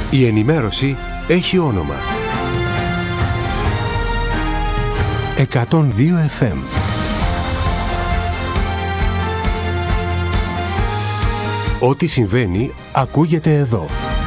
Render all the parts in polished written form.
Η ενημέρωση έχει όνομα. 102 FM. Ό,τι συμβαίνει ακούγεται εδώ.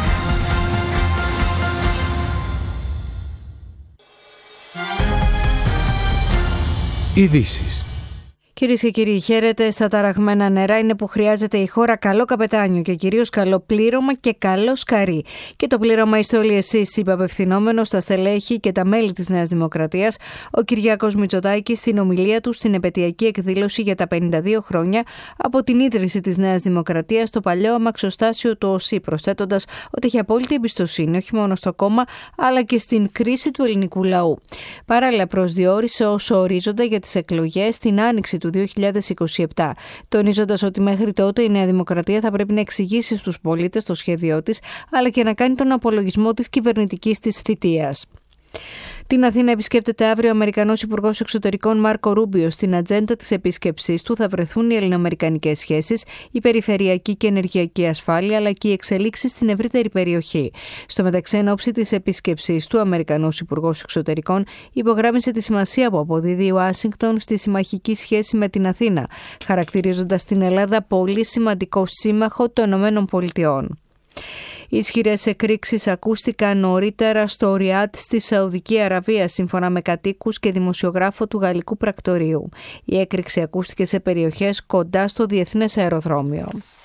Ειδήσεις. Κυρίες και κύριοι, χαίρετε. Στα ταραγμένα νερά είναι που χρειάζεται η χώρα καλό καπετάνιο και κυρίως καλό πλήρωμα και καλό σκαρί. Και το πλήρωμα είστε όλοι εσείς, είπε απευθυνόμενος στα στελέχη και τα μέλη της Νέας Δημοκρατίας ο Κυριάκος Μητσοτάκης στην ομιλία του στην επετειακή εκδήλωση για τα 52 χρόνια από την ίδρυση της Νέας Δημοκρατίας στο παλιό αμαξοστάσιο του ΟΣΥ, προσθέτοντας ότι έχει απόλυτη εμπιστοσύνη όχι μόνο στο κόμμα αλλά και στην κρίση του ελληνικού λαού. Παράλληλα, προσδιορίσε ως ορίζοντα για τις εκλογές την άνοιξη του 2027, τονίζοντας ότι μέχρι τότε η Νέα Δημοκρατία θα πρέπει να εξηγήσει στους πολίτες το σχέδιό της, αλλά και να κάνει τον απολογισμό της κυβερνητικής της θητείας. Την Αθήνα επισκέπτεται αύριο ο Αμερικανός Υπουργός Εξωτερικών Μάρκο Ρούμπιο. Στην ατζέντα της επίσκεψής του θα βρεθούν οι ελληνοαμερικανικές σχέσεις, η περιφερειακή και ενεργειακή ασφάλεια, αλλά και οι εξελίξεις στην ευρύτερη περιοχή. Στο μεταξύ, εν ώψη της επίσκεψής του, ο Αμερικανός Υπουργός Εξωτερικών υπογράμμισε τη σημασία που αποδίδει η Ουάσιγκτον στη συμμαχική σχέση με την Αθήνα, χαρακτηρίζοντας την Ελλάδα πολύ σημαντικό σύμμαχο των ΗΠΑ. Οι ισχυρές εκρήξεις ακούστηκαν νωρίτερα στο Ριάτ στη Σαουδική Αραβία, σύμφωνα με κατοίκους και δημοσιογράφο του γαλλικού πρακτορείου. Η έκρηξη ακούστηκε σε περιοχές κοντά στο Διεθνές Αεροδρόμιο.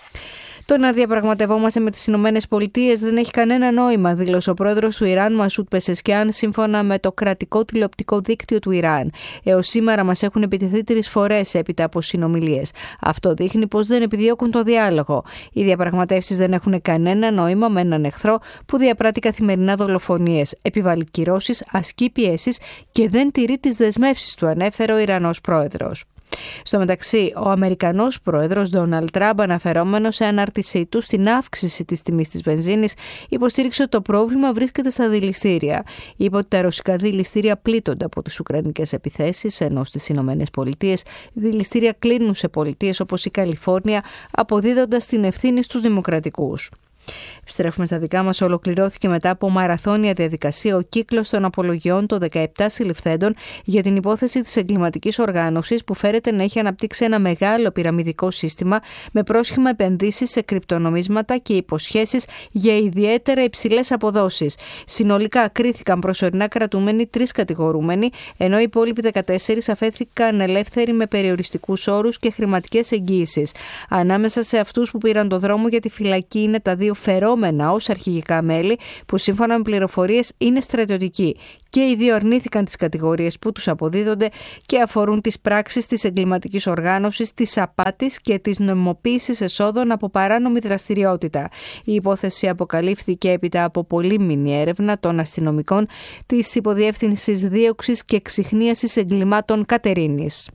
Το να διαπραγματευόμαστε με τις Ηνωμένες Πολιτείες δεν έχει κανένα νόημα, δήλωσε ο πρόεδρος του Ιράν, Μασούτ Πεσεσκιάν, σύμφωνα με το κρατικό τηλεοπτικό δίκτυο του Ιράν. Έως σήμερα μας έχουν επιτεθεί 3 φορές έπειτα από συνομιλίες. Αυτό δείχνει πως δεν επιδιώκουν το διάλογο. Οι διαπραγματεύσεις δεν έχουν κανένα νόημα με έναν εχθρό που διαπράττει καθημερινά δολοφονίες, επιβάλλει κυρώσεις, ασκεί πιέσεις και δεν τηρεί τις δεσμεύσεις του, ανέφερε ο Ιρανός πρόεδρος. Στο μεταξύ, ο Αμερικανός πρόεδρος Ντόναλντ Τραμπ, αναφερόμενος σε ανάρτησή του στην αύξηση της τιμής της βενζίνης, υποστήριξε ότι το πρόβλημα βρίσκεται στα δηληστήρια. Είπε ότι τα ρωσικά δηληστήρια πλήττονται από τις ουκρανικές επιθέσεις, ενώ στις Ηνωμένες Πολιτείες δηληστήρια κλείνουν σε πολιτείες όπως η Καλιφόρνια, αποδίδοντας την ευθύνη στους δημοκρατικούς. Επιστρέφουμε στα δικά μας. Ολοκληρώθηκε μετά από μαραθώνια διαδικασία ο κύκλος των απολογιών των 17 συλληφθέντων για την υπόθεση της εγκληματικής οργάνωσης που φέρεται να έχει αναπτύξει ένα μεγάλο πυραμιδικό σύστημα με πρόσχημα επενδύσεις σε κρυπτονομίσματα και υποσχέσεις για ιδιαίτερα υψηλές αποδόσεις. Συνολικά κρίθηκαν προσωρινά κρατούμενοι 3 κατηγορούμενοι, ενώ οι υπόλοιποι 14 αφέθηκαν ελεύθεροι με περιοριστικούς όρους και χρηματικές εγγύησεις. Ανάμεσα σε αυτούς που πήραν το δρόμο για τη φυλακή είναι τα 2 φερόμενα ως αρχηγικά μέλη που σύμφωνα με πληροφορίες είναι στρατιωτικοί. Και οι 2 αρνήθηκαν τις κατηγορίες που τους αποδίδονται και αφορούν τις πράξεις της εγκληματικής οργάνωσης, της απάτης και της νομιμοποίησης εσόδων από παράνομη δραστηριότητα. Η υπόθεση αποκαλύφθηκε έπειτα από πολύμηνη έρευνα των αστυνομικών της Υποδιεύθυνσης Δίωξης και Εξιχνίασης Εγκλημάτων Κατερίνης.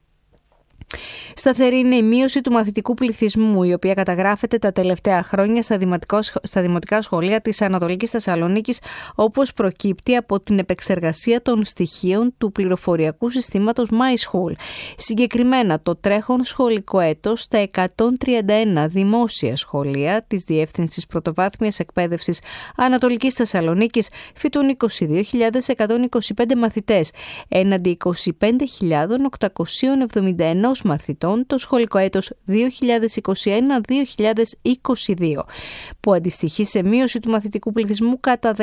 Σταθερή είναι η μείωση του μαθητικού πληθυσμού, η οποία καταγράφεται τα τελευταία χρόνια στα δημοτικά σχολεία της Ανατολικής Θεσσαλονίκης, όπως προκύπτει από την επεξεργασία των στοιχείων του πληροφοριακού συστήματος MySchool. Συγκεκριμένα, το τρέχον σχολικό έτος στα 131 δημόσια σχολεία της Διεύθυνσης Πρωτοβάθμιας Εκπαίδευσης Ανατολικής Θεσσαλονίκης φοιτούν 22.125 μαθητές, έναντι 25.871 μαθητών το σχολικό έτος 2021-2022, που αντιστοιχεί σε μείωση του μαθητικού πληθυσμού κατά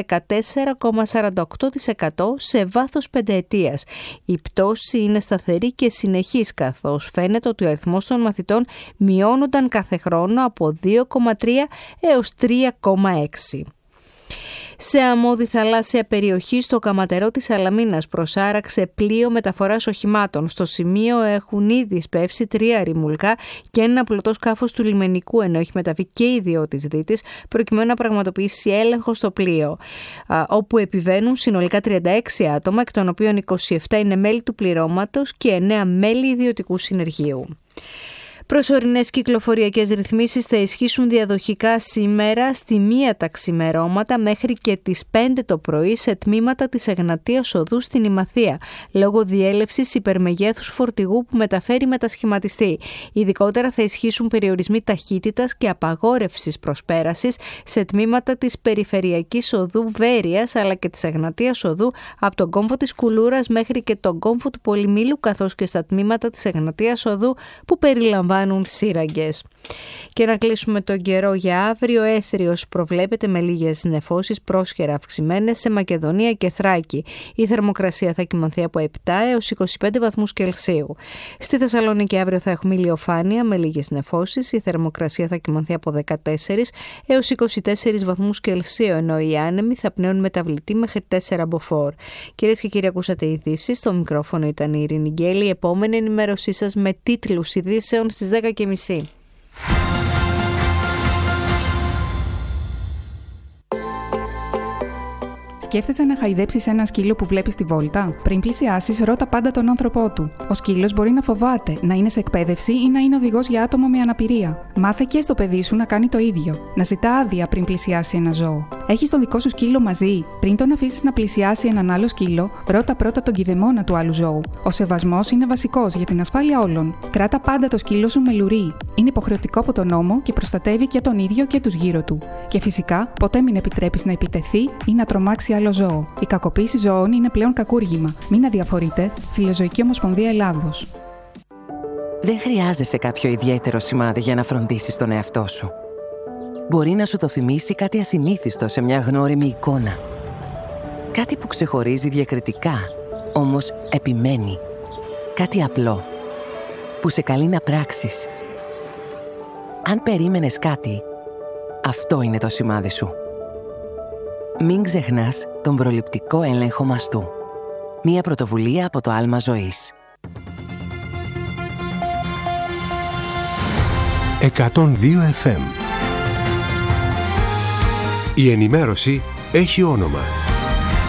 14,48% σε βάθος 5 ετίας. Η πτώση είναι σταθερή και συνεχής, καθώς φαίνεται ότι ο αριθμός των μαθητών μειώνονταν κάθε χρόνο από 2,3 έως 3,6. Σε αμμώδη θαλάσσια περιοχή στο Καματερό της Σαλαμίνας προσάραξε πλοίο μεταφοράς οχημάτων. Στο σημείο έχουν ήδη σπεύσει 3 ρημουλκά και ένα πλωτό σκάφος του λιμενικού, ενώ έχει μεταβεί και ιδιώτης δίτης, προκειμένου να πραγματοποιήσει έλεγχο στο πλοίο, όπου επιβαίνουν συνολικά 36 άτομα, εκ των οποίων 27 είναι μέλη του πληρώματος και 9 μέλη ιδιωτικού συνεργείου. Προσωρινές κυκλοφοριακές ρυθμίσεις θα ισχύσουν διαδοχικά σήμερα στη 1 τα ξημερώματα μέχρι και τις 5 το πρωί σε τμήματα της Εγνατίας Οδού στην Ημαθία, λόγω διέλευσης υπερμεγέθους φορτηγού που μεταφέρει μετασχηματιστή. Ειδικότερα θα ισχύσουν περιορισμοί ταχύτητας και απαγόρευσης προσπέρασης σε τμήματα της Περιφερειακής Οδού Βέρειας αλλά και της Εγνατίας Οδού από τον κόμβο της Κουλούρας μέχρι και τον κόμβο του Πολυμήλου, καθώς και στα τμήματα της Εγνατίας Οδού που περιλαμβάνουν σύραγγες. Και να κλείσουμε τον καιρό για αύριο. Έθριος προβλέπεται με λίγες νεφώσεις πρόσχερα αυξημένες σε Μακεδονία και Θράκη. Η θερμοκρασία θα κυμανθεί από 7 έως 25 βαθμούς Κελσίου. Στη Θεσσαλονίκη αύριο θα έχουμε ηλιοφάνεια με λίγες νεφώσεις. Η θερμοκρασία θα κυμανθεί από 14 έως 24 βαθμούς Κελσίου, ενώ οι άνεμοι θα πνέουν μεταβλητή μέχρι 4 μποφόρ. Κυρίες και κύριοι, ακούσατε ειδήσεις. Στο μικρόφωνο ήταν η Ειρήνη Γκέλη. Η επόμενη ενημέρωσή σας με τίτλους ειδήσεων στις 10:30. Σκέφτεσαι να χαϊδέψεις ένα σκύλο που βλέπεις στη βόλτα? Πριν πλησιάσεις, ρώτα πάντα τον άνθρωπό του. Ο σκύλος μπορεί να φοβάται, να είναι σε εκπαίδευση ή να είναι οδηγός για άτομο με αναπηρία. Μάθε και στο παιδί σου να κάνει το ίδιο. Να ζητά άδεια πριν πλησιάσει ένα ζώο. Έχεις τον δικό σου σκύλο μαζί? Πριν τον αφήσεις να πλησιάσει έναν άλλο σκύλο, ρώτα πρώτα τον κηδεμόνα του άλλου ζώου. Ο σεβασμός είναι βασικός για την ασφάλεια όλων. Κράτα πάντα το σκύλο σου με λουρί. Είναι υποχρεωτικό από τον νόμο και προστατεύει και τον ίδιο και τους γύρω του. Και φυσικά, ποτέ μην επιτρέπεις να επιτεθεί ή να τρομάξει άλλο ζώο. Η κακοποίηση ζώων είναι πλέον κακούργημα. Μην αδιαφορείτε. Φιλοζωική Ομοσπονδία Ελλάδος. Δεν χρειάζεσαι κάποιο ιδιαίτερο σημάδι για να φροντίσεις τον εαυτό σου. Μπορεί να σου το θυμίσει κάτι ασυνήθιστο σε μια γνώριμη εικόνα. Κάτι που ξεχωρίζει διακριτικά, όμως επιμένει. Κάτι απλό, που σε καλεί να πράξεις. Αν περίμενες κάτι, αυτό είναι το σημάδι σου. Μην ξεχνάς τον προληπτικό έλεγχο μαστού. Μία πρωτοβουλία από το Άλμα Ζωής. 102 FM. Η ενημέρωση έχει όνομα.